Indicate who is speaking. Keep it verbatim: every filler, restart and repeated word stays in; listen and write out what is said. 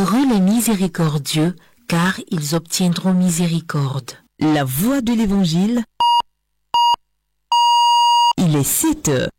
Speaker 1: Heureux les miséricordieux, car ils obtiendront miséricorde.
Speaker 2: La voix de l'Évangile. Il est sept heures.